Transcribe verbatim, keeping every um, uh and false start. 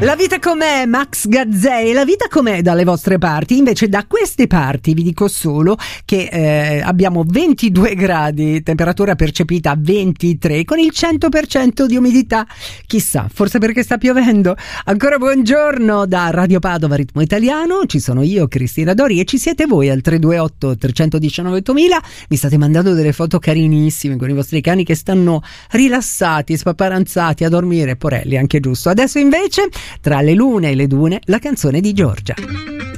La vita com'è, Max Gazzè? La vita com'è dalle vostre parti? Invece da queste parti vi dico solo che eh, abbiamo ventidue gradi, temperatura percepita ventitré, con il cento per cento di umidità. Chissà, forse perché sta piovendo. Ancora buongiorno da Radio Padova Ritmo Italiano, ci sono io, Cristina Dori, e ci siete voi al tre due otto tre uno nove ottomila. Mi state mandando delle foto carinissime con i vostri cani che stanno rilassati, spaparanzati a dormire, porelli, anche giusto. Adesso invece, tra le lune e le dune, la canzone di Giorgia.